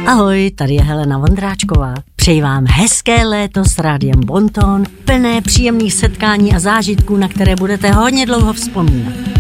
Ahoj, tady je Helena Vondráčková. Přeji vám hezké léto s rádiem Bonton, plné příjemných setkání a zážitků, na které budete hodně dlouho vzpomínat.